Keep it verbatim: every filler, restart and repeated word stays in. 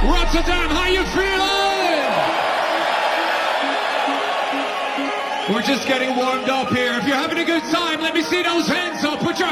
Rotterdam, how you feeling? We're just getting warmed up here. If you're having a good time, let me see those hands up. Put your